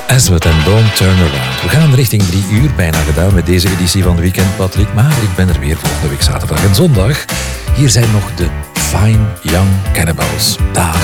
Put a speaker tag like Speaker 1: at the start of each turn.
Speaker 1: Aswad en Don't Turn Around. We gaan richting 3 uur, bijna gedaan met deze editie van Weekend Patrick. Maar ik ben er weer volgende week zaterdag en zondag. Hier zijn nog de Fine Young Cannibals. Dag.